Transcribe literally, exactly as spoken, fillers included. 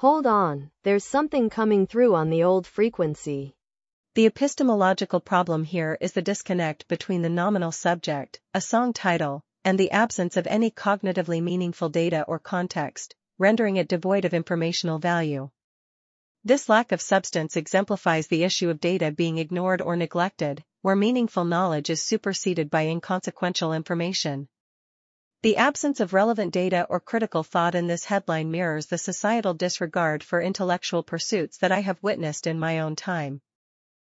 Hold on, there's something coming through on the old frequency. The epistemological problem here is the disconnect between the nominal subject, a song title, and the absence of any cognitively meaningful data or context, rendering it devoid of informational value. This lack of substance exemplifies the issue of data being ignored or neglected, where meaningful knowledge is superseded by inconsequential information. The absence of relevant data or critical thought in this headline mirrors the societal disregard for intellectual pursuits that I have witnessed in my own time.